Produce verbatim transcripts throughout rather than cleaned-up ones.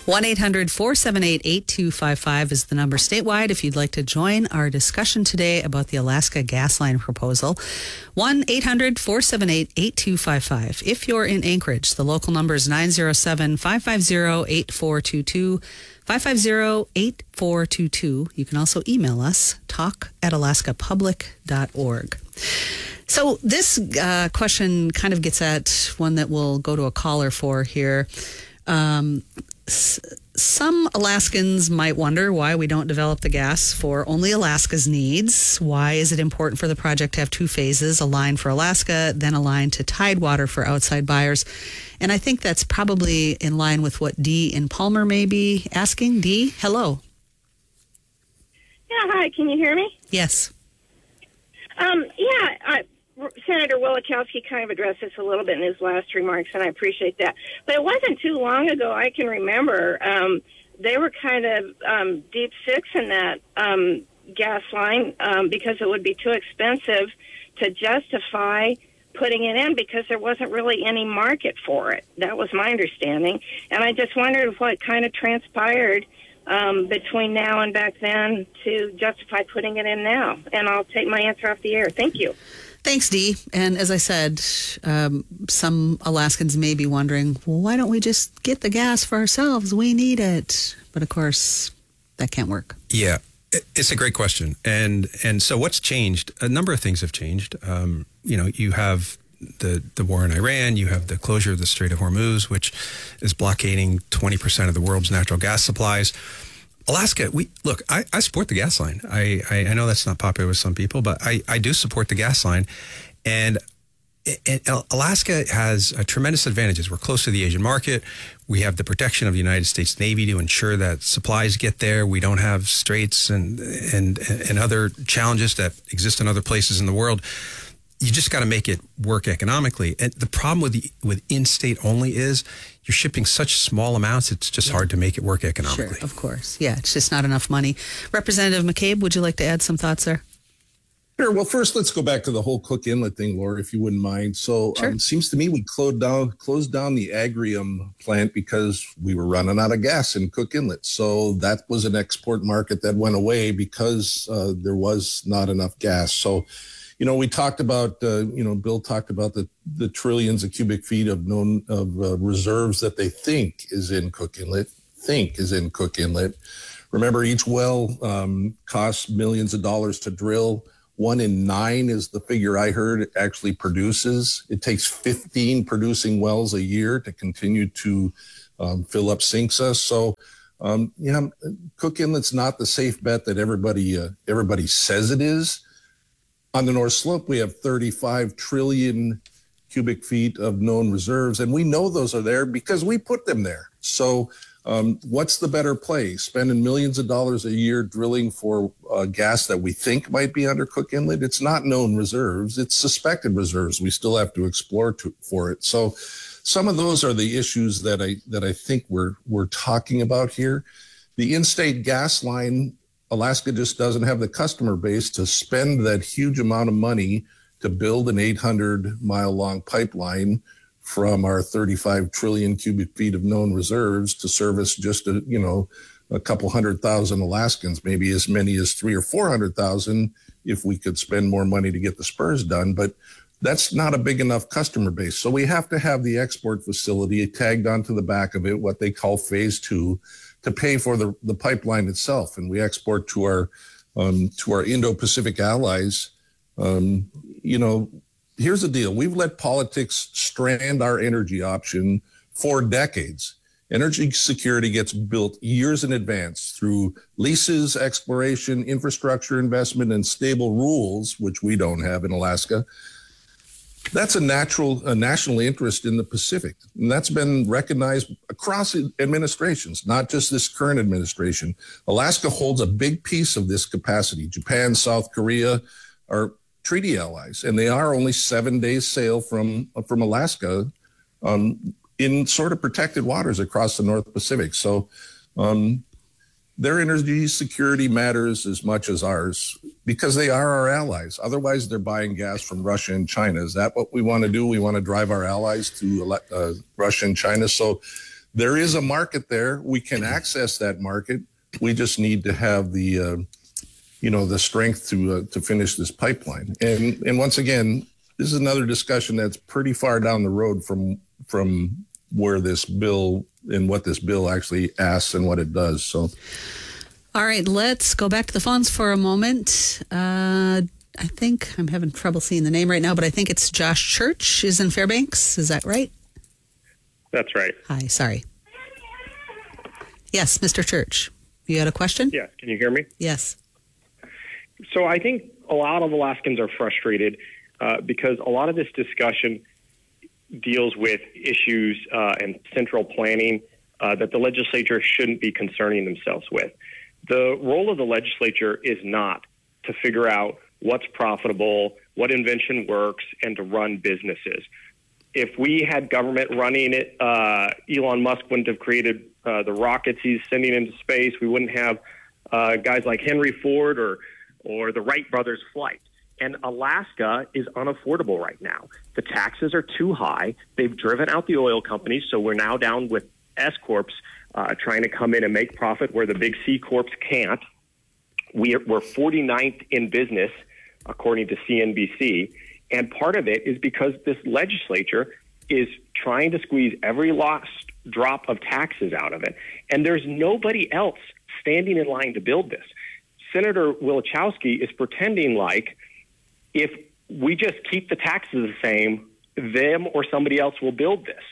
one eight hundred four seven eight eight two five five is the number statewide if you'd like to join our discussion today about the Alaska gas line proposal. one eight hundred four seven eight eight two five five. If you're in Anchorage, the local number is nine zero seven five five zero eight four two two. five five zero eight four two two. You can also email us, talk at alaska public dot org. So this uh, question kind of gets at one that we'll go to a caller for here. Um, s- some Alaskans might wonder why we don't develop the gas for only Alaska's needs. Why is it important for the project to have two phases, a line for Alaska, then a line to Tidewater for outside buyers? And I think that's probably in line with what Dee in Palmer may be asking. Dee, hello. Yeah, hi. Can you hear me? Yes. Um, yeah, I, Senator Wielechowski kind of addressed this a little bit in his last remarks, and I appreciate that. But it wasn't too long ago, I can remember, um, they were kind of um, deep fixing that um, gas line um, because it would be too expensive to justify putting it in because there wasn't really any market for it. That was my understanding. And I just wondered what kind of transpired um, between now and back then to justify putting it in now. And I'll take my answer off the air. Thank you. Thanks, Dee. And as I said, um, some Alaskans may be wondering, well, why don't we just get the gas for ourselves? We need it. But of course, that can't work. Yeah, it's a great question. And and so what's changed? A number of things have changed. Um, you know, you have the, the war in Iran. You have the closure of the Strait of Hormuz, which is blockading twenty percent of the world's natural gas supplies. Alaska, we look, I, I support the gas line. I, I, I know that's not popular with some people, but I, I do support the gas line. And, and Alaska has a tremendous advantages. We're close to the Asian market. We have the protection of the United States Navy to ensure that supplies get there. We don't have straits and, and, and other challenges that exist in other places in the world. You just got to make it work economically. And the problem with the, with in-state only is you're shipping such small amounts, it's just hard to make it work economically. Sure, of course. Yeah, it's just not enough money. Representative McCabe, would you like to add some thoughts there? Sure. Well, first, let's go back to the whole Cook Inlet thing, Laura, if you wouldn't mind. So sure. um, it seems to me we closed down, closed down the Agrium plant because we were running out of gas in Cook Inlet. So that was an export market that went away because uh, there was not enough gas. So you know, we talked about, uh, you know, Bill talked about the, the trillions of cubic feet of known of uh, reserves that they think is in Cook Inlet, think is in Cook Inlet. Remember, each well um, costs millions of dollars to drill. One in nine is the figure I heard actually produces. It takes fifteen producing wells a year to continue to um, fill up C I N C S A. So, um, you know, Cook Inlet's not the safe bet that everybody uh, everybody says it is. On the North Slope, we have thirty-five trillion cubic feet of known reserves, and we know those are there because we put them there. So um, what's the better play? Spending millions of dollars a year drilling for uh, gas that we think might be under Cook Inlet? It's not known reserves. It's suspected reserves. We still have to explore to, for it. So some of those are the issues that I that I think we're we're talking about here. The in-state gas line, Alaska just doesn't have the customer base to spend that huge amount of money to build an eight hundred mile long pipeline from our thirty-five trillion cubic feet of known reserves to service just a, you know, a couple hundred thousand Alaskans, maybe as many as three or four hundred thousand if we could spend more money to get the spurs done. But that's not a big enough customer base. So we have to have the export facility tagged onto the back of it, what they call phase two, to pay for the, the pipeline itself. And we export to our um, to our Indo-Pacific allies. Um, you know, here's the deal. We've let politics strand our energy option for decades. Energy security gets built years in advance through leases, exploration, infrastructure investment, and stable rules, which we don't have in Alaska. That's a natural, a national interest in the Pacific. And that's been recognized across administrations, not just this current administration. Alaska holds a big piece of this capacity. Japan, South Korea are treaty allies, and they are only seven days sail from, from Alaska um, in sort of protected waters across the North Pacific. So um, their energy security matters as much as ours because they are our allies. Otherwise, they're buying gas from Russia and China. Is that what we want to do? We want to drive our allies to uh, Russia and China. So there is a market there. We can access that market. We just need to have the, uh, you know, the strength to uh, to finish this pipeline. And and once again, this is another discussion that's pretty far down the road from from where this bill and what this bill actually asks and what it does. So, all right, let's go back to the phones for a moment. Uh, I think I'm having trouble seeing the name right now, but I think it's Josh Church is in Fairbanks. Is that right? That's right. Hi, sorry. Yes, Mister Church, you had a question? Yes. Can you hear me? Yes. So I think a lot of Alaskans are frustrated uh, because a lot of this discussion deals with issues uh, and central planning uh, that the legislature shouldn't be concerning themselves with. The role of the legislature is not to figure out what's profitable, what invention works, and to run businesses. If we had government running it, uh, Elon Musk wouldn't have created uh, the rockets he's sending into space. We wouldn't have uh, guys like Henry Ford or or the Wright brothers' flight. And Alaska is unaffordable right now. The taxes are too high. They've driven out the oil companies, so we're now down with S-corps uh, trying to come in and make profit where the big C-corps can't. We are, we're forty-ninth in business, according to C N B C, and part of it is because this legislature is trying to squeeze every last drop of taxes out of it, and there's nobody else standing in line to build this. Senator Wielechowski is pretending like if we just keep the taxes the same, them or somebody else will build this.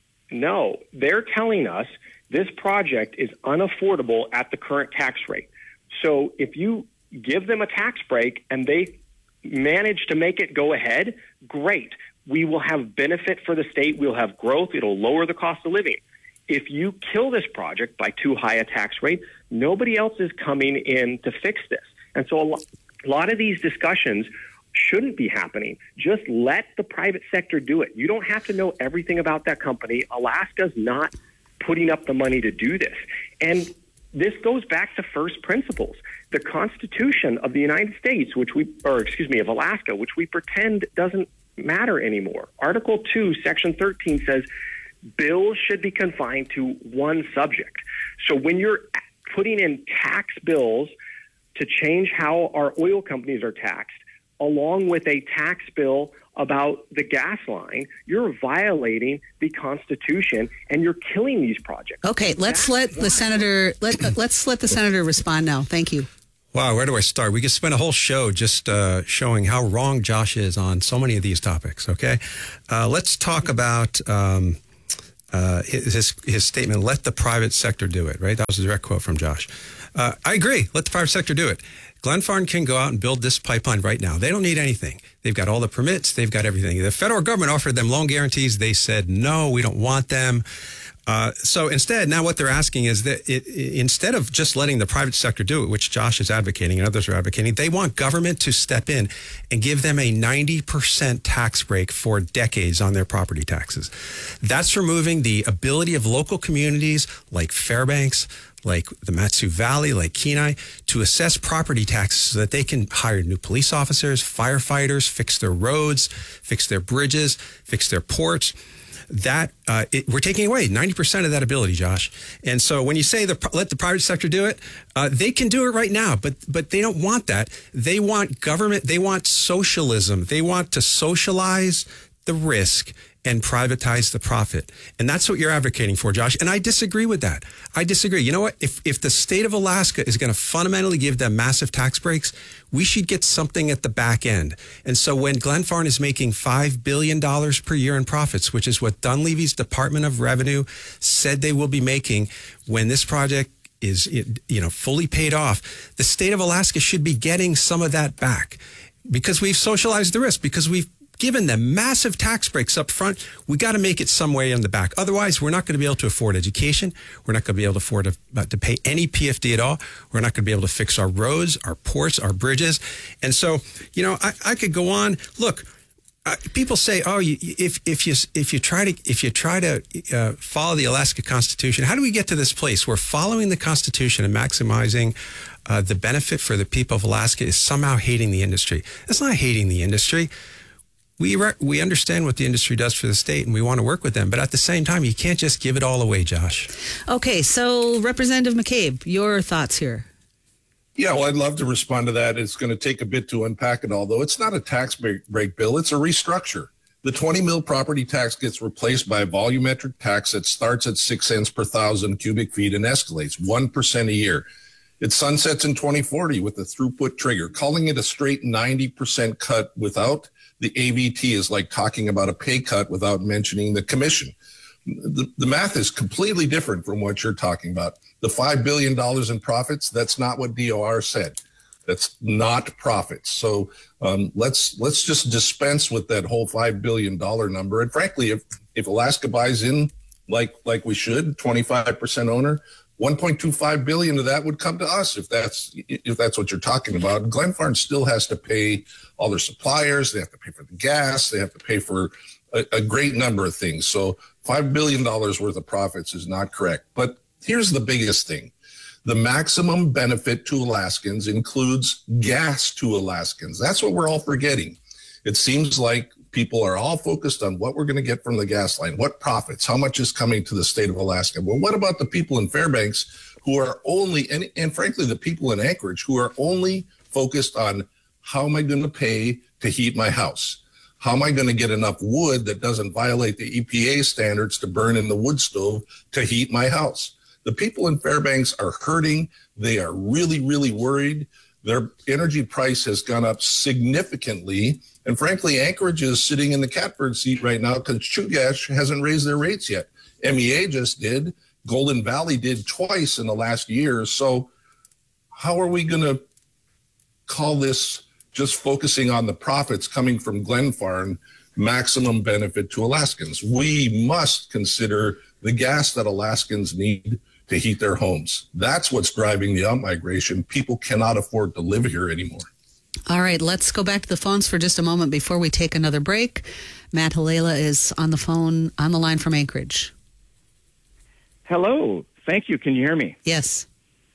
No, they're telling us this project is unaffordable at the current tax rate. So if you give them a tax break and they manage to make it go ahead, great. We will have benefit for the state. We'll have growth. It'll lower the cost of living. If you kill this project by too high a tax rate, nobody else is coming in to fix this. And so a lot, a lot of these discussions shouldn't be happening. Just let the private sector do it. You don't have to know everything about that company. Alaska's not putting up the money to do this. And this goes back to first principles. The Constitution of the United States, which we, or excuse me, of Alaska, which we pretend doesn't matter anymore. Article two, Section thirteen says bills should be confined to one subject. So when you're putting in tax bills to change how our oil companies are taxed, along with a tax bill about the gas line, you're violating the Constitution and you're killing these projects. Okay, let's That's let why. the senator let let's let the senator respond now. Thank you. Wow, where do I start? We could spend a whole show just uh, showing how wrong Josh is on so many of these topics. Okay, uh, let's talk about um, uh, his his statement. Let the private sector do it. Right, that was a direct quote from Josh. Uh, I agree. Let the private sector do it. Glenfarne can go out and build this pipeline right now. They don't need anything. They've got all the permits. They've got everything. The federal government offered them loan guarantees. They said, no, we don't want them. Uh, so instead, now what they're asking is that it, it, instead of just letting the private sector do it, which Josh is advocating and others are advocating, they want government to step in and give them a ninety percent tax break for decades on their property taxes. That's removing the ability of local communities like Fairbanks, like the Mat-Su Valley, like Kenai, to assess property taxes so that they can hire new police officers, firefighters, fix their roads, fix their bridges, fix their ports. That uh, it, we're taking away ninety percent of that ability, Josh. And so when you say the, let the private sector do it, uh, they can do it right now, but but they don't want that. They want government. They want socialism. They want to socialize the risk and privatize the profit. And that's what you're advocating for, Josh. And I disagree with that. I disagree. You know what? If if the state of Alaska is going to fundamentally give them massive tax breaks, we should get something at the back end. And so when Glenfarne is making five billion dollars per year in profits, which is what Dunleavy's Department of Revenue said they will be making when this project is, you know, fully paid off, the state of Alaska should be getting some of that back because we've socialized the risk, because we've given them massive tax breaks up front. We got to make it some way on the back. Otherwise, we're not going to be able to afford education. We're not going to be able to afford to, uh, to pay any P F D at all. We're not going to be able to fix our roads, our ports, our bridges. And so, you know, I, I could go on. Look, uh, people say, oh, you, if if you if you try to if you try to uh, follow the Alaska Constitution, how do we get to this place where following the Constitution and maximizing uh, the benefit for the people of Alaska is somehow hating the industry? It's not hating the industry. we re- we understand what the industry does for the state, and we want to work with them. But at the same time, you can't just give it all away, Josh. Okay, so Representative McCabe, your thoughts here. Yeah, well, I'd love to respond to that. It's going to take a bit to unpack it all, though. It's not a tax break, break bill. It's a restructure. The twenty mil property tax gets replaced by a volumetric tax that starts at six cents per thousand cubic feet and escalates one percent a year. It sunsets in twenty forty with a throughput trigger. Calling it a straight ninety percent cut without the A V T is like talking about a pay cut without mentioning the commission. The, the math is completely different from what you're talking about. The five billion dollars in profits, that's not what D O R said. That's not profits. So um, let's let's just dispense with that whole five billion dollars number. And frankly, if, if Alaska buys in like like we should, twenty-five percent owner, one point two five billion dollars of that would come to us if that's if that's what you're talking about. Glenfarne still has to pay all their suppliers. They have to pay for the gas. They have to pay for a, a great number of things. So five billion dollars worth of profits is not correct. But here's the biggest thing. The maximum benefit to Alaskans includes gas to Alaskans. That's what we're all forgetting. It seems like people are all focused on what we're going to get from the gas line, what profits, how much is coming to the state of Alaska. Well, what about the people in Fairbanks who are only, and, and frankly, the people in Anchorage who are only focused on how am I going to pay to heat my house? How am I going to get enough wood that doesn't violate the E P A standards to burn in the wood stove to heat my house? The people in Fairbanks are hurting. They are really, really worried. Their energy price has gone up significantly. And frankly, Anchorage is sitting in the catbird seat right now because Chugach hasn't raised their rates yet. M E A just did. Golden Valley did twice in the last year. So how are we going to call this just focusing on the profits coming from Glenfarne maximum benefit to Alaskans? We must consider the gas that Alaskans need to heat their homes. That's what's driving the outmigration. People cannot afford to live here anymore. All right, let's go back to the phones for just a moment before we take another break. Matt Halela is on the phone, on the line from Anchorage. Hello. Thank you. Can you hear me? Yes.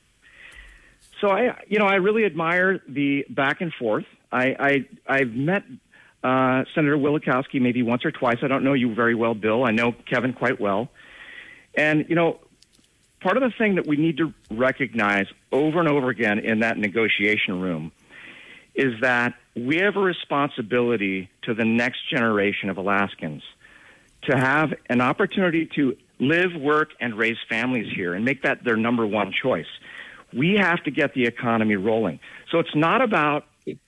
So I, you know, I really admire the back and forth. I, I I've met uh, Senator Wielechowski maybe once or twice. I don't know you very well, Bill. I know Kevin quite well. And, you know, part of the thing that we need to recognize over and over again in that negotiation room is that we have a responsibility to the next generation of Alaskans to have an opportunity to live, work, and raise families here and make that their number one choice. We have to get the economy rolling. So it's not about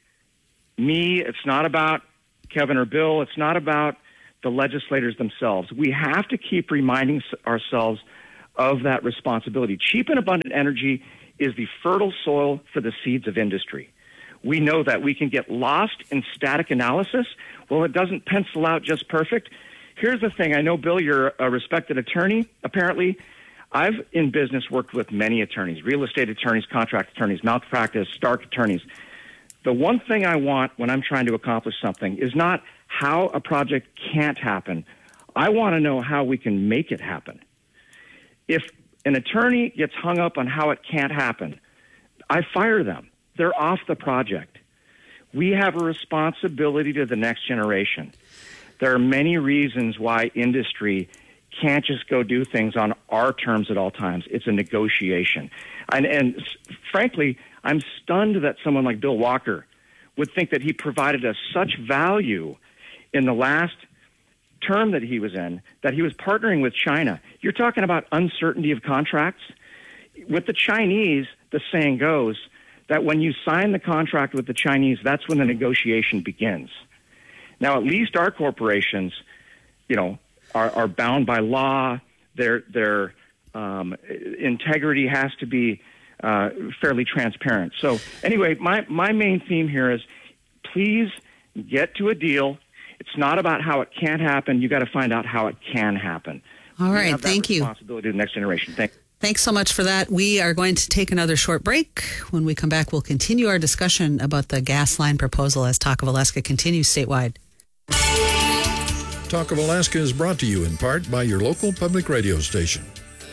me. It's not about Kevin or Bill. It's not about the legislators themselves. We have to keep reminding ourselves of that responsibility. Cheap and abundant energy is the fertile soil for the seeds of industry. We know that we can get lost in static analysis. Well, it doesn't pencil out just perfect. Here's the thing. I know, Bill, you're a respected attorney, apparently. I've, in business, worked with many attorneys, real estate attorneys, contract attorneys, malpractice, Stark attorneys. The one thing I want when I'm trying to accomplish something is not how a project can't happen. I want to know how we can make it happen. If an attorney gets hung up on how it can't happen, I fire them. They're off the project. We have a responsibility to the next generation. There are many reasons why industry can't just go do things on our terms at all times. It's a negotiation. And, and frankly, I'm stunned that someone like Bill Walker would think that he provided us such value in the last term that he was in, that he was partnering with China. You're talking about uncertainty of contracts. With the Chinese, the saying goes that when you sign the contract with the Chinese, that's when the negotiation begins. Now, at least our corporations, you know, are, are bound by law. Their their um, integrity has to be uh, fairly transparent. So anyway, my, my main theme here is please get to a deal. It's not about how it can't happen. You got to find out how it can happen. All right, thank you. Responsibility to the next generation. Thank you. Thanks so much for that. We are going to take another short break. When we come back, we'll continue our discussion about the gas line proposal as Talk of Alaska continues statewide. Talk of Alaska is brought to you in part by your local public radio station.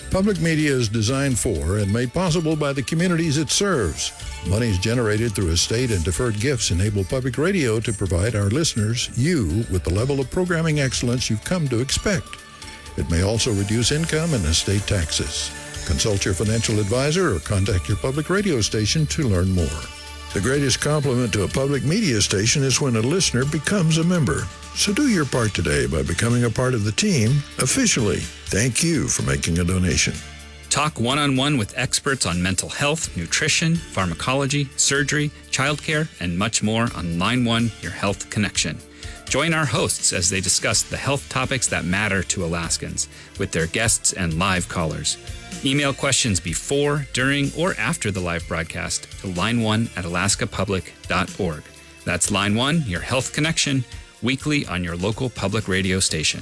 Public media is designed for and made possible by the communities it serves. Monies generated through estate and deferred gifts enable public radio to provide our listeners, you, with the level of programming excellence you've come to expect. It may also reduce income and estate taxes. Consult your financial advisor or contact your public radio station to learn more. The greatest compliment to a public media station is when a listener becomes a member. So do your part today by becoming a part of the team officially. Thank you for making a donation. Talk one-on-one with experts on mental health, nutrition, pharmacology, surgery, childcare, and much more on Line One, Your Health Connection. Join our hosts as they discuss the health topics that matter to Alaskans with their guests and live callers. Email questions before, during, or after the live broadcast to line one at alaska public dot org. That's Line One, Your Health Connection, weekly on your local public radio station.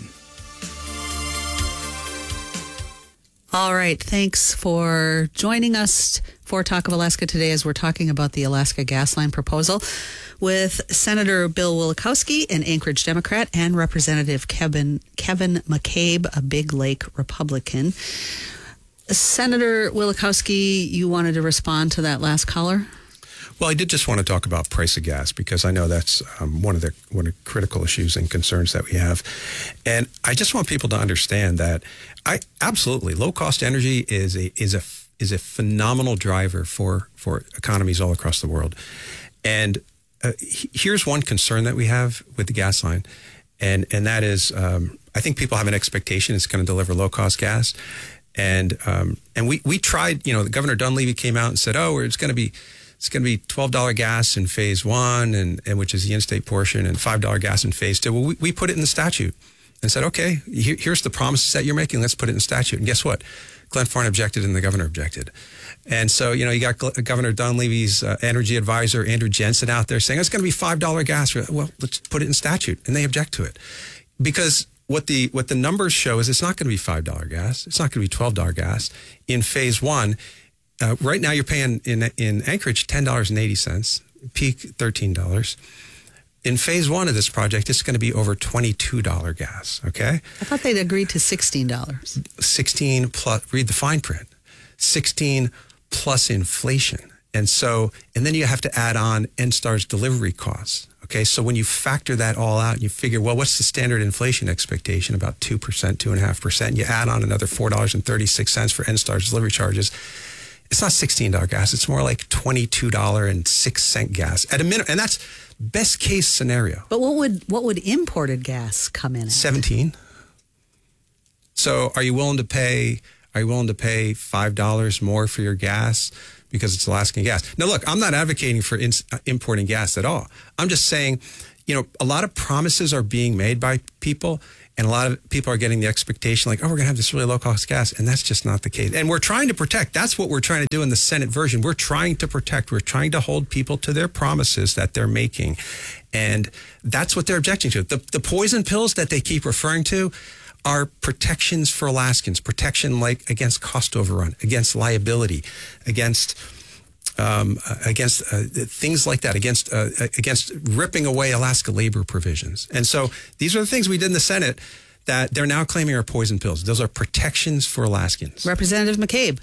All right. Thanks for joining us for Talk of Alaska today as we're talking about the Alaska gas line proposal with Senator Bill Wielechowski, an Anchorage Democrat, and Representative Kevin, Kevin McCabe, a Big Lake Republican. Senator Wielechowski, you wanted to respond to that last caller? Well, I did just want to talk about price of gas because I know that's um, one of the one of the critical issues and concerns that we have. And I just want people to understand that I absolutely low cost energy is a is a is a phenomenal driver for for economies all across the world. And uh, here's one concern that we have with the gas line, and and that is um, I think people have an expectation it's going to deliver low cost gas. And um, and we we tried, you know, the Governor Dunleavy came out and said, oh, it's going to be It's going to be twelve dollars gas in phase one, and, and which is the in-state portion, and five dollars gas in phase two. Well, we, we put it in the statute and said, okay, here, here's the promises that you're making. Let's put it in statute. And guess what? Glenn Farn objected and the governor objected. And so, you know, you got Governor Dunleavy's uh, energy advisor, Andrew Jensen, out there saying, it's going to be five dollars gas. Well, let's put it in statute. And they object to it. Because what the what the numbers show is it's not going to be five dollars gas. It's not going to be twelve dollars gas. In phase one, Uh, right now, you're paying in in Anchorage ten dollars and eighty cents, peak thirteen dollars. In phase one of this project, it's going to be over twenty-two dollars gas, okay? I thought they'd agreed to sixteen dollars. sixteen plus, read the fine print, sixteen plus inflation. And so, and then you have to add on Enstar's delivery costs, okay? So when you factor that all out, you figure, well, what's the standard inflation expectation? About two percent, two point five percent. You add on another four dollars and thirty-six cents for Enstar's delivery charges. It's not sixteen dollars gas. It's more like twenty-two dollars and six cents gas at a minimum. And that's best case scenario. But what would what would imported gas come in at? seventeen. So are you willing to pay, are you willing to pay five dollars more for your gas because it's Alaskan gas? Now, look, I'm not advocating for in, uh, importing gas at all. I'm just saying, you know, a lot of promises are being made by people. And a lot of people are getting the expectation like, oh, we're going to have this really low-cost gas. And that's just not the case. And we're trying to protect. That's what we're trying to do in the Senate version. We're trying to protect. We're trying to hold people to their promises that they're making. And that's what they're objecting to. The, the poison pills that they keep referring to are protections for Alaskans, protection like against cost overrun, against liability, against... Um, against uh, things like that, against uh, against ripping away Alaska labor provisions. And so these are the things we did in the Senate that they're now claiming are poison pills. Those are protections for Alaskans. Representative McCabe.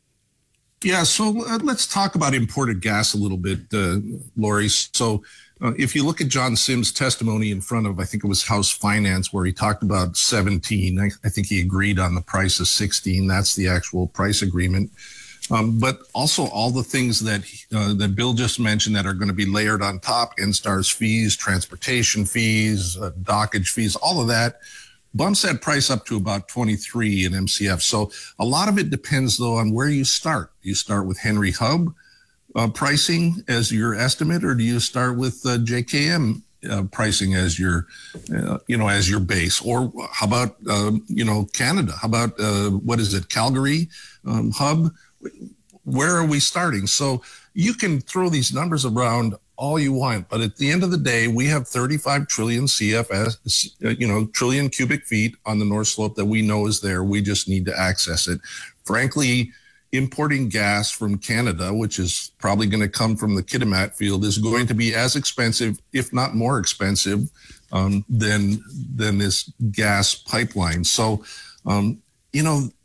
Yeah, so uh, let's talk about imported gas a little bit, uh, Lori. So uh, if you look at John Sims' testimony in front of, I think it was House Finance, where he talked about seventeen, I, I think he agreed on the price of sixteen. That's the actual price agreement. Um, but also all the things that uh, that Bill just mentioned that are going to be layered on top, Enstar's fees, transportation fees, uh, dockage fees, all of that bumps that price up to about twenty-three in M C F. So a lot of it depends, though, on where you start. Do you start with Henry Hub uh, pricing as your estimate, or do you start with uh, J K M uh, pricing as your, uh, you know, as your base? Or how about, uh, you know, Canada? How about, uh, what is it, Calgary um, Hub? Where are we starting? So you can throw these numbers around all you want, but at the end of the day, we have thirty-five trillion C F S, you know, trillion cubic feet on the North Slope that we know is there. We just need to access it. Frankly, importing gas from Canada, which is probably going to come from the Kitimat field, is going to be as expensive, if not more expensive, um, than than this gas pipeline. So, um, you know,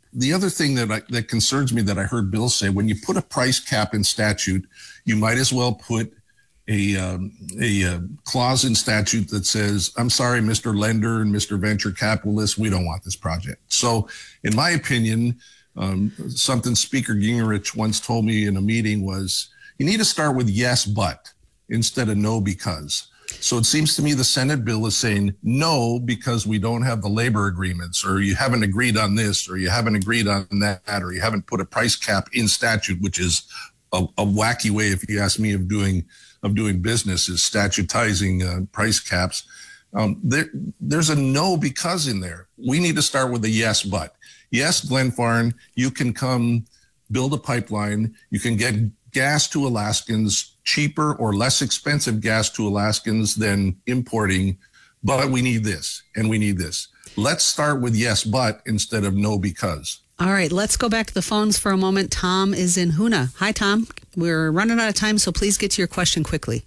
the other thing that I, that concerns me that I heard Bill say, when you put a price cap in statute, you might as well put a um, a, a clause in statute that says, I'm sorry, Mister Lender and Mister Venture Capitalist, we don't want this project. So in my opinion, um, something Speaker Gingrich once told me in a meeting was, you need to start with yes, but instead of no, because. So it seems to me the Senate bill is saying no, because we don't have the labor agreements, or you haven't agreed on this, or you haven't agreed on that, or you haven't put a price cap in statute, which is a, a wacky way, if you ask me, of doing of doing business, is statutizing uh, price caps. Um, there, there's a no because in there. We need to start with a yes, but. Yes, Glenfarne, you can come build a pipeline. You can get gas to Alaskans, cheaper or less expensive gas to Alaskans than importing, but we need this and we need this. Let's start with yes, but instead of no, because. All right, let's go back to the phones for a moment. Tom is in Hoonah. Hi, Tom. We're running out of time, so please get to your question quickly.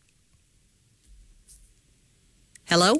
Hello?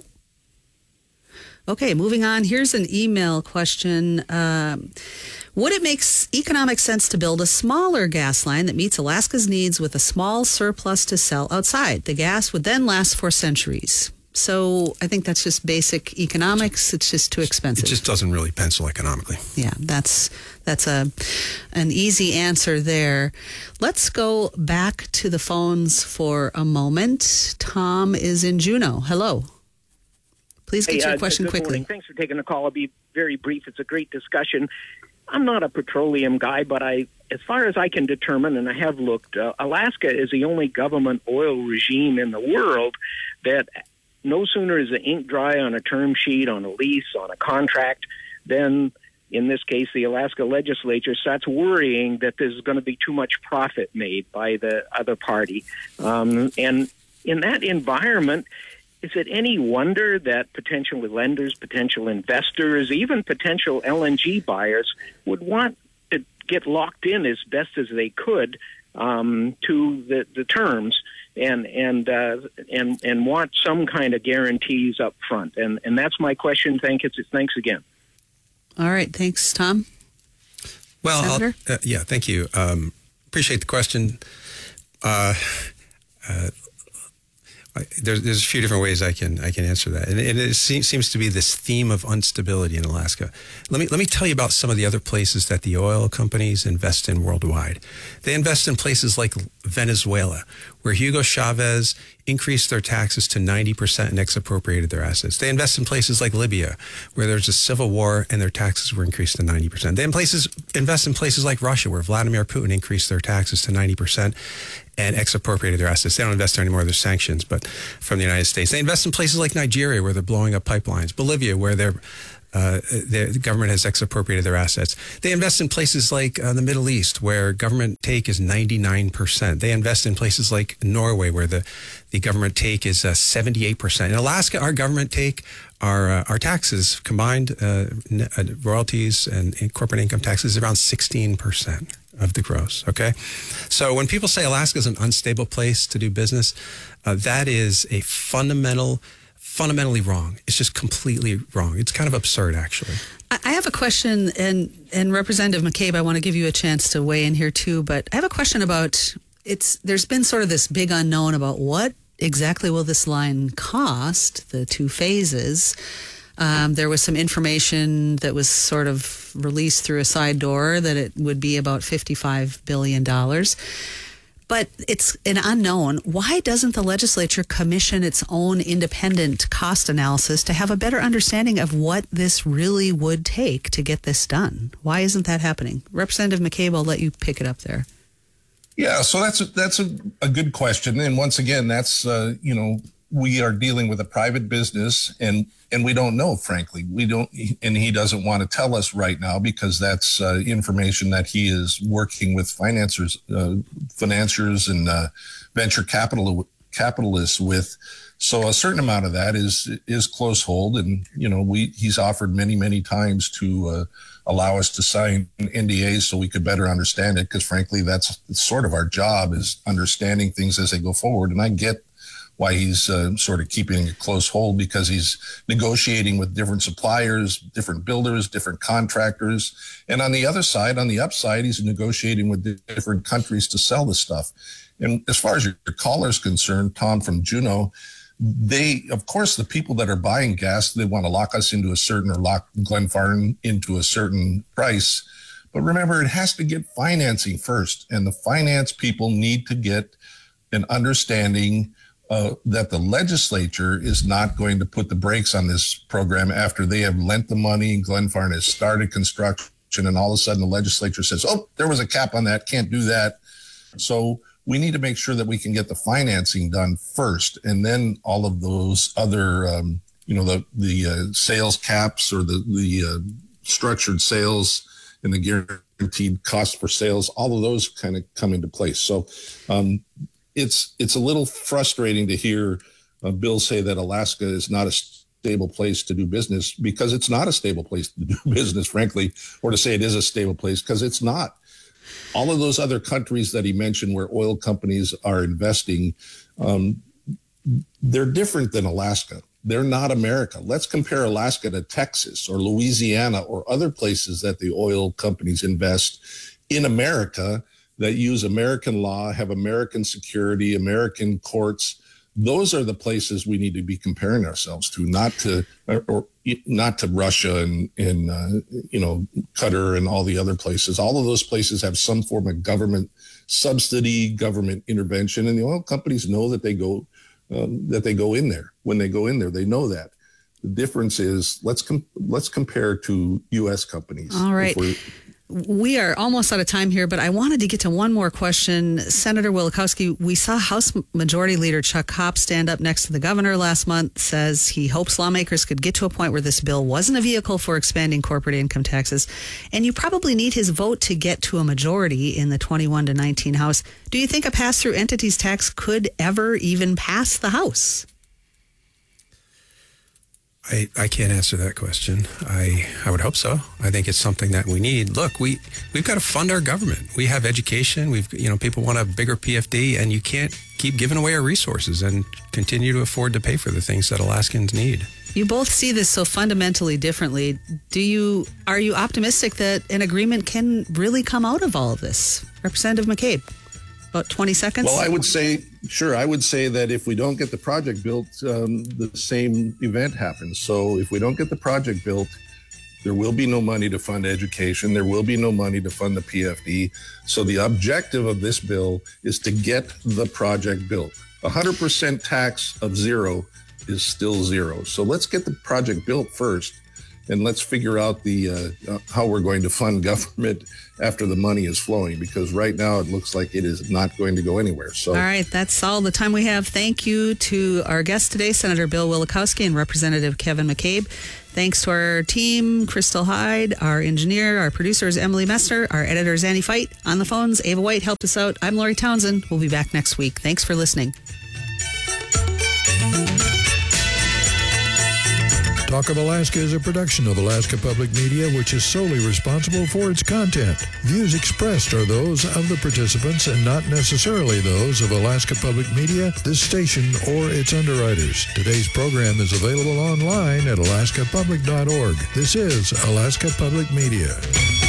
Okay, moving on. Here's an email question. Um, would it make economic sense to build a smaller gas line that meets Alaska's needs with a small surplus to sell outside? The gas would then last for centuries. So I think that's just basic economics. It's just too expensive. It just doesn't really pencil economically. Yeah, that's that's a an easy answer there. Let's go back to the phones for a moment. Tom is in Juneau. Hello. Please get hey, your uh, question good quickly. Morning. Thanks for taking the call. I'll be very brief. It's a great discussion. I'm not a petroleum guy, but I, as far as I can determine, and I have looked, uh, Alaska is the only government oil regime in the world that no sooner is the ink dry on a term sheet, on a lease, on a contract, then, in this case, the Alaska legislature starts worrying that there's going to be too much profit made by the other party. Um, and in that environment, is it any wonder that potential lenders, potential investors, even potential L N G buyers would want to get locked in as best as they could um, to the, the terms and and uh, and and want some kind of guarantees up front? And and that's my question. Thank you. Thanks again. All right. Thanks, Tom. Well, Senator? uh, yeah, thank you. Um, appreciate the question. Uh, uh, There's, there's a few different ways I can I can answer that, and, and it seems, seems to be this theme of instability in Alaska. Let me let me tell you about some of the other places that the oil companies invest in worldwide. They invest in places like Venezuela, where Hugo Chavez increased their taxes to ninety percent and expropriated their assets. They invest in places like Libya, where there's a civil war and their taxes were increased to ninety percent. They in places, invest in places like Russia, where Vladimir Putin increased their taxes to ninety percent and expropriated their assets. They don't invest there anymore. There's sanctions, but from the United States. They invest in places like Nigeria, where they're blowing up pipelines. Bolivia, where they're Uh, the government has expropriated their assets. They invest in places like uh, the Middle East, where government take is ninety-nine percent. They invest in places like Norway, where the, the government take is uh, seventy-eight percent. In Alaska, our government take, our uh, our taxes combined, uh, uh, royalties and, and corporate income taxes, around sixteen percent of the gross. Okay, so when people say Alaska is an unstable place to do business, uh, that is a fundamental. fundamentally wrong. It's just completely wrong. It's kind of absurd, actually. I have a question, and, and Representative McCabe, I want to give you a chance to weigh in here too, but I have a question about, it's there's been sort of this big unknown about what exactly will this line cost, the two phases. Um, there was some information that was sort of released through a side door that it would be about fifty-five billion dollars. But it's an unknown. Why doesn't the legislature commission its own independent cost analysis to have a better understanding of what this really would take to get this done? Why isn't that happening? Representative McCabe, I'll let you pick it up there. Yeah, so that's a, that's a, a good question. And once again, that's, uh, you know, we are dealing with a private business, and and we don't know, frankly. We don't, and he doesn't want to tell us right now because that's uh, information that he is working with financiers, uh, financiers and uh, venture capital capitalists with. So a certain amount of that is is close hold, and you know, we he's offered many many times to uh, allow us to sign N D As so we could better understand it. Because frankly, that's sort of our job, is understanding things as they go forward. And I get why he's uh, sort of keeping a close hold, because he's negotiating with different suppliers, different builders, different contractors. And on the other side, on the upside, he's negotiating with different countries to sell the stuff. And as far as your, your caller is concerned, Tom from Juneau, they, of course, the people that are buying gas, they want to lock us into a certain, or lock Glenfarne into a certain price. But remember, it has to get financing first. And the finance people need to get an understanding uh, that the legislature is not going to put the brakes on this program after they have lent the money and Glenfarne has started construction, and all of a sudden the legislature says, oh, there was a cap on that, can't do that. So we need to make sure that we can get the financing done first, and then all of those other, um, you know, the the uh, sales caps, or the the uh, structured sales and the guaranteed cost for sales, all of those kind of come into place. So um, it's it's a little frustrating to hear uh, Bill say that Alaska is not a stable place to do business, because it's not a stable place to do business, frankly, or to say it is a stable place, because it's not. All of those other countries that he mentioned where oil companies are investing, um, they're different than Alaska. They're not America. Let's compare Alaska to Texas or Louisiana or other places that the oil companies invest in America that use American law, have American security, American courts. Those are the places we need to be comparing ourselves to, not to or, or not to Russia and, and uh, you know, Qatar and all the other places. All of those places have some form of government subsidy, government intervention, and the oil companies know that they go um, that they go in there. When they go in there, they know that. The difference is let's com- let's compare to U S companies. All right. We are almost out of time here, but I wanted to get to one more question. Senator Wielechowski, we saw House Majority Leader Chuck Hoppe stand up next to the governor last month, says he hopes lawmakers could get to a point where this bill wasn't a vehicle for expanding corporate income taxes. And you probably need his vote to get to a majority in the twenty-one to nineteen House. Do you think a pass-through entities tax could ever even pass the House? I, I can't answer that question. I I would hope so. I think it's something that we need. Look, we we've got to fund our government. We have education. We've you know people want a bigger P F D, and you can't keep giving away our resources and continue to afford to pay for the things that Alaskans need. You both see this so fundamentally differently. Do you are you optimistic that an agreement can really come out of all of this, Representative McCabe? About twenty seconds. Well, I would say, sure, I would say that if we don't get the project built, um, the same event happens. So if we don't get the project built, there will be no money to fund education. There will be no money to fund the P F D. So the objective of this bill is to get the project built. one hundred percent tax of zero is still zero. So let's get the project built first. And let's figure out the uh, uh, how we're going to fund government after the money is flowing, because right now it looks like it is not going to go anywhere. So, all right, that's all the time we have. Thank you to our guest today, Senator Bill Wielechowski and Representative Kevin McCabe. Thanks to our team, Crystal Hyde, our engineer, our producers, Emily Mester, our editors, Annie Fight. On the phones, Ava White helped us out. I'm Lori Townsend. We'll be back next week. Thanks for listening. Talk of Alaska is a production of Alaska Public Media, which is solely responsible for its content. Views expressed are those of the participants and not necessarily those of Alaska Public Media, this station, or its underwriters. Today's program is available online at alaska public dot org. This is Alaska Public Media.